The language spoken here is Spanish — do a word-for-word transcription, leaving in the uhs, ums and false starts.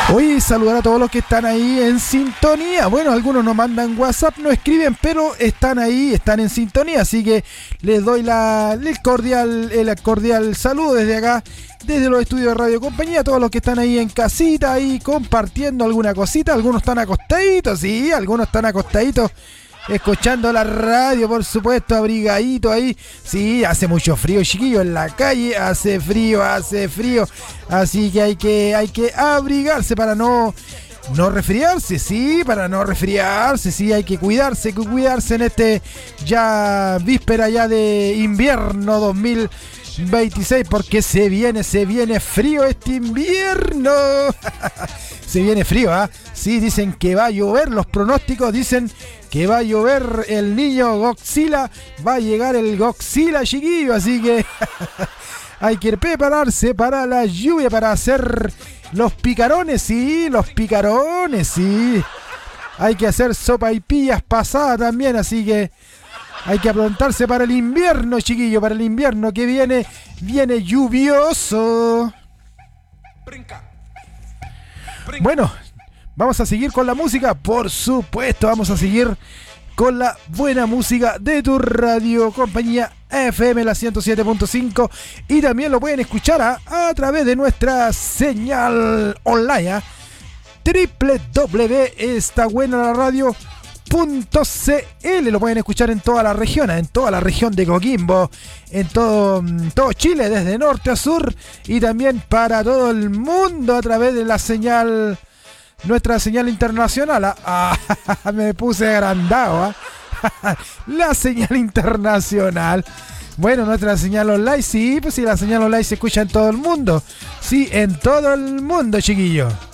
Hoy saludar a todos los que están ahí en sintonía. Bueno, algunos nos mandan WhatsApp, no escriben, pero están ahí, están en sintonía. Así que les doy la, el, cordial, el cordial saludo desde acá, desde los estudios de Radio Compañía. A todos los que están ahí en casita, ahí compartiendo alguna cosita. Algunos están acostaditos, sí, algunos están acostaditos, escuchando la radio, por supuesto, abrigadito ahí. Sí, hace mucho frío, chiquillo, en la calle. Hace frío, hace frío. Así que hay que, hay que abrigarse para no, no resfriarse, sí, para no resfriarse, sí, hay que cuidarse, que cuidarse en este ya víspera ya de invierno dos mil veintiséis, porque se viene, se viene frío este invierno. Se viene frío, ¿ah? ¿eh? Sí, dicen que va a llover, los pronósticos dicen que va a llover el niño Godzilla, va a llegar el Godzilla, chiquillo, así que hay que prepararse para la lluvia, para hacer los picarones, sí, los picarones, sí. Hay que hacer sopa y pillas pasadas también, así que hay que aprontarse para el invierno, chiquillo, para el invierno que viene, viene lluvioso. Brinca. Brinca. Bueno, vamos a seguir con la música, por supuesto, vamos a seguir con la buena música de tu radio compañía F M, la ciento siete punto cinco, y también lo pueden escuchar a, a través de nuestra señal online, ¿eh? doble u doble u doble u punto esta buena la radio punto c l. Lo pueden escuchar en toda la región, en toda la región de Coquimbo, en todo, todo Chile, desde norte a sur, y también para todo el mundo a través de la señal, nuestra señal internacional. Ah, me puse agrandado, ¿eh? La señal internacional. Bueno, nuestra señal online, sí, pues sí, la señal online se escucha en todo el mundo. Sí, en todo el mundo, chiquillos.